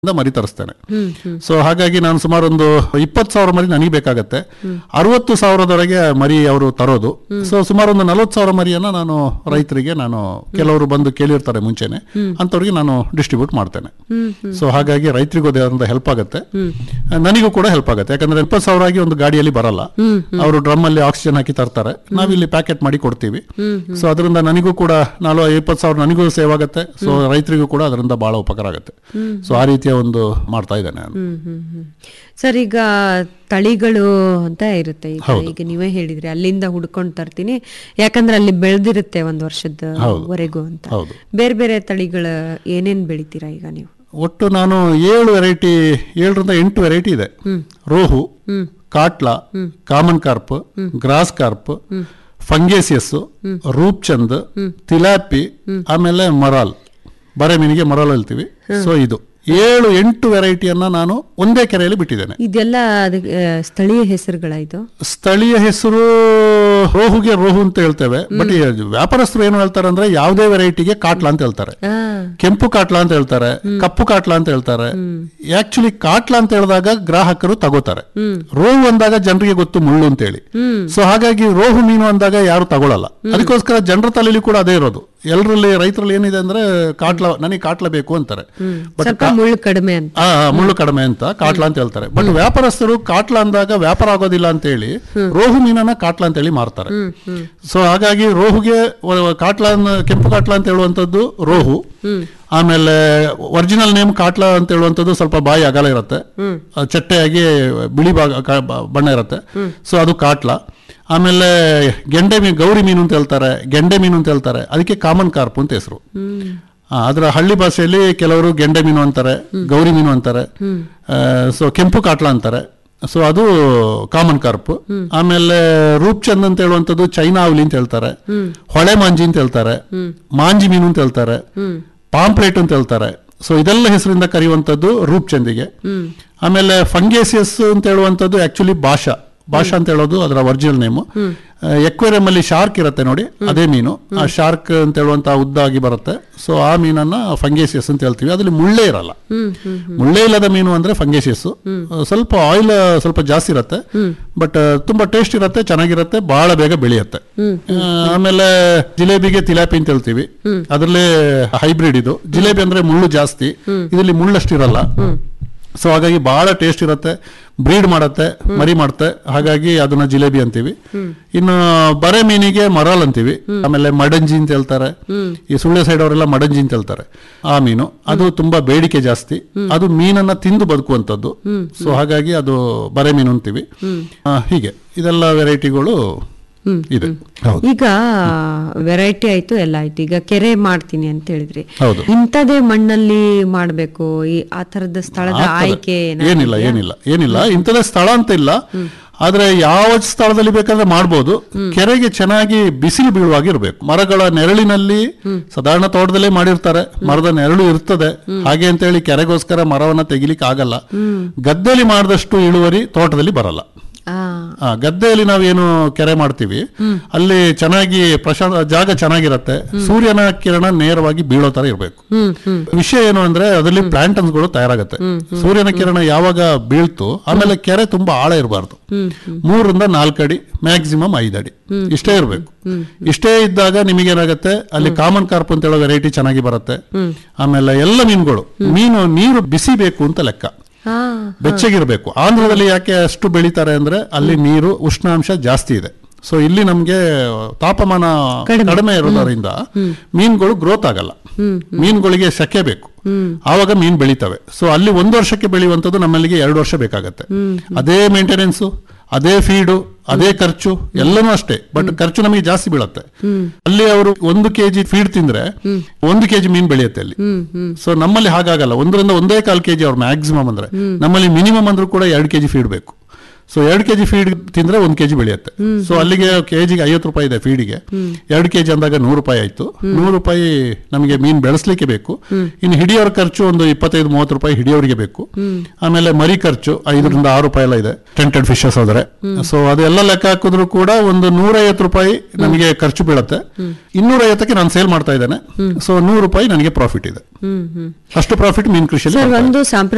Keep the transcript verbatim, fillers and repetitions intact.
ಮರಿ ತರಿಸ್ತೇನೆ. ಸೊ ಹಾಗಾಗಿ ನಾನು ಸುಮಾರು ಒಂದು ಇಪ್ಪತ್ತು ಸಾವಿರ ಮರಿ ನನಗೆ ಬೇಕಾಗತ್ತೆ. ಅರವತ್ತು ಸಾವಿರದವರೆಗೆ ಮರಿ ಅವರು ತರೋದು. ಸೊ ಸುಮಾರು ಒಂದು ನಲವತ್ತು ಸಾವಿರ ಮರಿಯನ್ನ ನಾನು ರೈತರಿಗೆ ನಾನು ಕೆಲವರು ಬಂದು ಕೇಳಿರ್ತಾರೆ ಮುಂಚೆನೆ, ಅಂತವ್ರಿಗೆ ನಾನು ಡಿಸ್ಟ್ರಿಬ್ಯೂಟ್ ಮಾಡ್ತೇನೆ. ಸೊ ಹಾಗಾಗಿ ರೈತರಿಗೂ ಅದರಿಂದ ಹೆಲ್ಪ್ ಆಗುತ್ತೆ, ನನಗೂ ಕೂಡ ಹೆಲ್ಪ್ ಆಗುತ್ತೆ. ಯಾಕಂದ್ರೆ ಇಪ್ಪತ್ತು ಸಾವಿರ ಆಗಿ ಒಂದು ಗಾಡಿಯಲ್ಲಿ ಬರಲ್ಲ, ಅವರು ಡ್ರಮ್ ಅಲ್ಲಿ ಆಕ್ಸಿಜನ್ ಹಾಕಿ ತರ್ತಾರೆ, ನಾವಿಲ್ಲಿ ಪ್ಯಾಕೆಟ್ ಮಾಡಿ ಕೊಡ್ತೀವಿ. ಸೊ ಅದರಿಂದ ನನಗೂ ಕೂಡ ನಾಲ್ವ ಇಪ್ಪತ್ತು ಸಾವಿರ ನನಗೂ ಸೇವ್ ಆಗುತ್ತೆ. ಸೊ ರೈತರಿಗೂ ಕೂಡ ಅದರಿಂದ ಬಹಳ ಉಪಕಾರ ಆಗುತ್ತೆ. ಸೊ ಆ ರೀತಿಯ ಒಂದು ಮಾಡ್ತಾ ಇದ್ದೇನೆ ನಾನು. ಸರ್, ಈಗ ತಳಿಗಳು ಅಂತ ಇರುತ್ತೆ, ಈಗ ಈಗ ನೀವೇ ಹೇಳಿದ್ರಿ ಅಲ್ಲಿಂದ ಹುಡ್ಕೊಂಡು ತರ್ತೀನಿ ಯಾಕಂದ್ರೆ ಅಲ್ಲಿ ಬೆಳೆದಿರುತ್ತೆ ಒಂದ್ ವರ್ಷದವರೆಗೂ ಅಂತ. ಬೇರೆ ಬೇರೆ ತಳಿಗಳ ಏನೇನ್ ಬೆಳಿತೀರಾ ಈಗ ನೀವು? ಒಟ್ಟು ನಾನು ಏಳು ವೆರೈಟಿ, ಏಳರಿಂದ ಎಂಟು ವೆರೈಟಿ ಇದೆ. ರೋಹು, ಕಾಟ್ಲಾ, common carp, gross carp, ಫಂಗೇಸಿಯಸ್, Rupchand, tilapia, ಆಮೇಲೆ ಮರಾಲ್, ಬರೆ ಮೀನಿಗೆ ಮರಾಲ್ ಹೇಳ್ತೀವಿ. ಸೊ ಇದು ಏಳು ಎಂಟು ವೆರೈಟಿಯನ್ನ ನಾನು ಒಂದೇ ಕೆರೆಯಲ್ಲಿ ಬಿಟ್ಟಿದ್ದೇನೆ. ಇದೆಲ್ಲ ಸ್ಥಳೀಯ ಹೆಸರುಗಳ? ಇದು ಸ್ಥಳೀಯ ಹೆಸರು ರೋಹುಗೆ ರೋಹು ಅಂತ ಹೇಳ್ತೇವೆ, ಬಟ್ ವ್ಯಾಪಾರಸ್ಥರು ಏನು ಹೇಳ್ತಾರೆ ಅಂದ್ರೆ ಯಾವುದೇ ವೆರೈಟಿಗೆ ಕಾಟ್ಲಾ ಅಂತ ಹೇಳ್ತಾರೆ. ಕೆಂಪು ಕಾಟ್ಲಾ ಅಂತ ಹೇಳ್ತಾರೆ, ಕಪ್ಪು ಕಾಟ್ಲಾ ಅಂತ ಹೇಳ್ತಾರೆ. ಆಕ್ಚುಲಿ ಕಾಟ್ಲಾ ಅಂತ ಹೇಳಿದಾಗ ಗ್ರಾಹಕರು ತಗೋತಾರೆ, ರೋಹು ಅಂದಾಗ ಜನರಿಗೆ ಗೊತ್ತು ಮುಳ್ಳು ಅಂತ ಹೇಳಿ. ಸೊ ಹಾಗಾಗಿ ರೋಹು ಮೀನು ಅಂದಾಗ ಯಾರು ತಗೊಳ್ಳಲ್ಲ. ಅದಕ್ಕೋಸ್ಕರ ಜನರ ತಲೆಯಲ್ಲಿ ಕೂಡ ಅದೇ ಇರೋದು. ಎಲ್ಲರಲ್ಲಿ ರೈತರಲ್ಲಿ ಏನಿದೆ ಅಂದ್ರೆ ಕಾಟ್ಲಾ, ನನಗೆ ಕಾಟ್ಲಾ ಬೇಕು ಅಂತಾರೆ, ಬಟ್ ಮುಳ್ಳು ಕಡಿಮೆ ಅಂತ ಮುಳ್ಳು ಕಡಿಮೆ ಅಂತ ಕಾಟ್ಲಾ ಅಂತ ಹೇಳ್ತಾರೆ. ಬಟ್ ವ್ಯಾಪಾರಸ್ಥರು ಕಾಟ್ಲಾ ಅಂದಾಗ ವ್ಯಾಪಾರ ಆಗೋದಿಲ್ಲ ಅಂತ ಹೇಳಿ ರೋಹು ಮೀನನ್ನ ಕಾಟ್ಲಾ ಅಂತ ಹೇಳಿ ಮಾರ್ತಾರೆ. ಸೊ ಹಾಗಾಗಿ ರೋಹುಗೆ ಕಾಟ್ಲಾ, ಕೆಂಪು ಕಾಟ್ಲಾ ಅಂತ ಹೇಳುವಂತದ್ದು ರೋಹು. ಆಮೇಲೆ ಒರಿಜಿನಲ್ ನೇಮ್ ಕಾಟ್ಲಾ ಅಂತ ಹೇಳುವಂಥದ್ದು ಸ್ವಲ್ಪ ಬಾಯಿ ಅಗಲ ಇರುತ್ತೆ, ಚಟ್ಟೆಯಾಗಿ ಬಿಳಿ ಬಣ್ಣ ಇರುತ್ತೆ. ಸೊ ಅದು ಕಾಟ್ಲಾ. ಆಮೇಲೆ ಗೆಂಡೆ ಮೀನು, ಗೌರಿ ಮೀನು ಅಂತ ಹೇಳ್ತಾರೆ, ಗೆಂಡೆ ಮೀನು ಅಂತ ಹೇಳ್ತಾರೆ, ಅದಕ್ಕೆ ಕಾಮನ್ ಕಾರ್ಪ್ ಅಂತ ಹೆಸರು. ಅದರ ಹಳ್ಳಿ ಭಾಷೆಯಲ್ಲಿ ಕೆಲವರು ಗೆಂಡೆ ಮೀನು ಅಂತಾರೆ, ಗೌರಿ ಮೀನು ಅಂತಾರೆ, ಸೊ ಕೆಂಪು ಕಾಟ್ಲಾ ಅಂತಾರೆ. ಸೊ ಅದು ಕಾಮನ್ ಕಾರ್ಪ್. ಆಮೇಲೆ ರೂಪ್ಚಂದ್ ಅಂತ ಹೇಳುವಂಥದ್ದು ಚೈನಾ ಅವಲಿ ಅಂತ ಹೇಳ್ತಾರೆ, ಹೊಳೆ ಮಾಂಜಿ ಅಂತ ಹೇಳ್ತಾರೆ, ಮಾಂಜಿ ಮೀನು ಅಂತ ಹೇಳ್ತಾರೆ, ಪಾಂಪ್ಲೆಟ್ ಅಂತ ಹೇಳ್ತಾರೆ. ಸೊ ಇದೆಲ್ಲ ಹೆಸರಿಂದ ಕರೆಯುವಂಥದ್ದು ರೂಪ್ಚಂದಿಗೆ. ಆಮೇಲೆ ಫಂಗೇಸಿಯಸ್ ಅಂತ ಹೇಳುವಂಥದ್ದು ಆಕ್ಚುಲಿ ಭಾಷಾ ಭಾಷಾ ಅಂತ ಹೇಳೋದು ಅದರ ಒರಿಜಿನಲ್ ನೇಮು. ಎಕ್ವೇರಿಯಂ ಅಲ್ಲಿ ಶಾರ್ಕ್ ಇರುತ್ತೆ ನೋಡಿ, ಅದೇ ಮೀನು. ಆ ಶಾರ್ಕ್ ಅಂತ ಹೇಳುವಂತ ಉದ್ದಾಗಿ ಬರುತ್ತೆ. ಸೊ ಆ ಮೀನನ್ನ ಫಂಗೇಸಿಯಸ್ ಅಂತ ಹೇಳ್ತೀವಿ. ಅದ್ರಲ್ಲಿ ಮುಳ್ಳೇ ಇರಲ್ಲ, ಮುಳ್ಳೇ ಇಲ್ಲದ ಮೀನು ಅಂದ್ರೆ ಫಂಗೇಸಿಯಸ್. ಸ್ವಲ್ಪ ಆಯಿಲ್ ಸ್ವಲ್ಪ ಜಾಸ್ತಿ ಇರುತ್ತೆ, ಬಟ್ ತುಂಬಾ ಟೇಸ್ಟ್ ಇರುತ್ತೆ, ಚೆನ್ನಾಗಿರುತ್ತೆ, ಬಹಳ ಬೇಗ ಬೆಳೆಯುತ್ತೆ. ಆಮೇಲೆ ಜಿಲೇಬಿಗೆ ತಿಲಾಪಿ ಅಂತ ಹೇಳ್ತೀವಿ, ಅದ್ರಲ್ಲೇ ಹೈಬ್ರಿಡ್ ಇದು. ಜಿಲೇಬಿ ಅಂದ್ರೆ ಮುಳ್ಳು ಜಾಸ್ತಿ, ಇದರಲ್ಲಿ ಮುಳ್ಳಷ್ಟಿರಲ್ಲ. ಸೊ ಹಾಗಾಗಿ ಬಹಳ ಟೇಸ್ಟ್ ಇರುತ್ತೆ, ಬ್ರೀಡ್ ಮಾಡುತ್ತೆ, ಮರಿ ಮಾಡುತ್ತೆ, ಹಾಗಾಗಿ ಅದನ್ನ ಜಿಲೇಬಿ ಅಂತೀವಿ. ಇನ್ನು ಬರೆ ಮೀನಿಗೆ ಮರಾಲ್ ಅಂತೀವಿ. ಆಮೇಲೆ ಮಡಂಜಿ ಅಂತ ಹೇಳ್ತಾರೆ, ಈ ಸುಳ್ಳೆ ಸೈಡ್ ಅವರೆಲ್ಲ ಮಡಂಜಿ ಅಂತ ಹೇಳ್ತಾರೆ. ಆ ಮೀನು ಅದು ತುಂಬಾ ಬೇಡಿಕೆ ಜಾಸ್ತಿ, ಅದು ಮೀನನ್ನ ತಿಂದು ಬದುಕುವಂಥದ್ದು. ಸೊ ಹಾಗಾಗಿ ಅದು ಬರೆ ಮೀನು ಅಂತೀವಿ. ಹೀಗೆ ಇದೆಲ್ಲ ವೆರೈಟಿಗಳು ಇದೆ. ಈಗ ವೆರೈಟಿ ಆಯ್ತು, ಎಲ್ಲ ಆಯ್ತು. ಈಗ ಕೆರೆ ಮಾಡ್ತೀನಿ ಅಂತ ಹೇಳಿದ್ರಿ, ಇಂಥದೇ ಮಣ್ಣಲ್ಲಿ ಮಾಡ್ಬೇಕು, ಈ ಆ ತರದ ಸ್ಥಳದ ಆಯ್ಕೆ ಏನಿಲ್ಲ ಏನಿಲ್ಲ ಏನಿಲ್ಲ ಇಂಥದೇ ಸ್ಥಳ ಅಂತ ಇಲ್ಲ. ಆದ್ರೆ ಯಾವ ಸ್ಥಳದಲ್ಲಿ ಬೇಕಾದ್ರೆ ಮಾಡ್ಬೋದು. ಕೆರೆಗೆ ಚೆನ್ನಾಗಿ ಬಿಸಿಲು ಬೀಳುವಾಗಿರ್ಬೇಕು. ಮರಗಳ ನೆರಳಿನಲ್ಲಿ, ಸಾಧಾರಣ ತೋಟದಲ್ಲೇ ಮಾಡಿರ್ತಾರೆ, ಮರದ ನೆರಳು ಇರ್ತದೆ, ಹಾಗೆ ಅಂತ ಹೇಳಿ ಕೆರೆಗೋಸ್ಕರ ಮರವನ್ನ ತೆಗಿಲಿಕ್ಕೆ ಆಗಲ್ಲ. ಗದ್ದೆಯಲ್ಲಿ ಮಾಡಿದಷ್ಟು ಇಳುವರಿ ತೋಟದಲ್ಲಿ ಬರಲ್ಲ. ಗದ್ದೆಯಲ್ಲಿ ನಾವೇನು ಕೆರೆ ಮಾಡ್ತೀವಿ ಅಲ್ಲಿ ಚೆನ್ನಾಗಿ ಪ್ರಶಾಂತ ಜಾಗ ಚೆನ್ನಾಗಿರತ್ತೆ, ಸೂರ್ಯನ ಕಿರಣ ನೇರವಾಗಿ ಬೀಳೋ ತರ ಇರಬೇಕು. ವಿಷಯ ಏನು ಅಂದ್ರೆ ಅದರಲ್ಲಿ ಪ್ಲಾಂಟನ್ಸ್ ಗಳು ತಯಾರಾಗತ್ತೆ. ಸೂರ್ಯನ ಕಿರಣ ಯಾವಾಗ ಬೀಳ್ತು ಆಮೇಲೆ ಕೆರೆ ತುಂಬಾ ಆಳ ಇರಬಾರ್ದು, ಮೂರರಿಂದ ನಾಲ್ಕು ಅಡಿ, ಮ್ಯಾಕ್ಸಿಮಮ್ ಐದು ಅಡಿ ಇಷ್ಟೇ ಇರಬೇಕು. ಇಷ್ಟೇ ಇದ್ದಾಗ ನಿಮಗೇನಾಗತ್ತೆ, ಅಲ್ಲಿ ಕಾಮನ್ ಕಾರ್ಪ್ ಅಂತ ಹೇಳೋ ವೆರೈಟಿ ಚೆನ್ನಾಗಿ ಬರುತ್ತೆ. ಆಮೇಲೆ ಎಲ್ಲ ಮೀನುಗಳು, ಮೀನು ನೀರು ಬಿಸಿ ಬೇಕು ಅಂತ ಲೆಕ್ಕ, ಬೆಚ್ಚಗಿರ್ಬೇಕು. ಆಂಧ್ರದಲ್ಲಿ ಯಾಕೆ ಅಷ್ಟು ಬೆಳೀತಾರೆ ಅಂದ್ರೆ ಅಲ್ಲಿ ನೀರು ಉಷ್ಣಾಂಶ ಜಾಸ್ತಿ ಇದೆ. ಸೊ ಇಲ್ಲಿ ನಮ್ಗೆ ತಾಪಮಾನ ಕಡಿಮೆ ಇರೋದರಿಂದ ಮೀನುಗಳು ಗ್ರೋತ್ ಆಗಲ್ಲ, ಮೀನುಗಳಿಗೆ ಸೆಕೆ ಬೇಕು, ಆವಾಗ ಮೀನು ಬೆಳೀತವೆ. ಸೊ ಅಲ್ಲಿ ಒಂದು ವರ್ಷಕ್ಕೆ ಬೆಳೆಯುವಂಥದ್ದು ನಮ್ಮಲ್ಲಿಗೆ ಎರಡು ವರ್ಷ ಬೇಕಾಗತ್ತೆ. ಅದೇ ಮೇಂಟೆನೆನ್ಸು, ಅದೇ ಫೀಡು, ಅದೇ ಖರ್ಚು, ಎಲ್ಲನೂ ಅಷ್ಟೇ. ಬಟ್ ಖರ್ಚು ನಮಗೆ ಜಾಸ್ತಿ ಬೀಳುತ್ತೆ. ಅಲ್ಲಿ ಅವರು ಒಂದು ಕೆಜಿ ಫೀಡ್ ತಿಂದ್ರೆ ಒಂದು ಕೆಜಿ ಮೀನ್ ಬೆಳೆಯುತ್ತೆ ಅಲ್ಲಿ. ಸೊ ನಮ್ಮಲ್ಲಿ ಹಾಗಾಗಲ್ಲ, ಒಂದರಿಂದ ಒಂದೇ ಕಾಲ್ ಕೆಜಿ ಅವ್ರು ಮ್ಯಾಕ್ಸಿಮಮ್ ಅಂದ್ರೆ, ನಮ್ಮಲ್ಲಿ ಮಿನಿಮಮ್ ಅಂದ್ರೂ ಕೂಡ ಎರಡು ಕೆಜಿ ಫೀಡ್ ಬೇಕು. ಸೊ ಎರಡು ಕೆಜಿ ಫೀಡ್ ತಿಂದ್ರೆ ಒಂದ್ ಕೆಜಿ ಬೆಳೆಯುತ್ತೆ. ಸೊ ಅಲ್ಲಿಗೆ ಕೆಜಿಗೆ ಐವತ್ತು ರೂಪಾಯಿ ಇದೆ ಫೀಡಿಗೆ, ಎರಡು ಕೆಜಿ ಅಂದಾಗ ನೂರು ರೂಪಾಯಿ ಆಯ್ತು. ನೂರು ರೂಪಾಯಿ ನಮಗೆ ಮೀನ್ ಬೆಳೆಸ್ಲಿಕ್ಕೆ ಬೇಕು. ಇನ್ನು ಹಿಡಿಯೋರ ಖರ್ಚು ಒಂದು ಇಪ್ಪತ್ತೈದು ಮೂವತ್ತು ರೂಪಾಯಿ ಹಿಡಿಯೋರಿಗೆ ಬೇಕು. ಆಮೇಲೆ ಮರಿ ಖರ್ಚು ಐದರಿಂದ ಆರು ರೂಪಾಯಿ ಎಲ್ಲ ಇದೆ ಟೆಂಟೆಡ್ ಫಿಶಸ್ ಆದ್ರೆ. ಸೊ ಅದೆಲ್ಲ ಲೆಕ್ಕ ಹಾಕಿದ್ರು ಕೂಡ ಒಂದು ನೂರೈವತ್ತು ರೂಪಾಯಿ ನಮಗೆ ಖರ್ಚು ಬೀಳುತ್ತೆ. ಇನ್ನೂರ ಐವತ್ತಕ್ಕೆ ನಾನು ಸೇಲ್ ಮಾಡ್ತಾ ಇದ್ದೇನೆ. ಸೊ ನೂರು ರೂಪಾಯಿ ನನಗೆ ಪ್ರಾಫಿಟ್ ಇದೆ. ಅಷ್ಟು ಪ್ರಾಫಿಟ್ ಮೀನ್ ಕೃಷಿಯಲ್ಲಿ.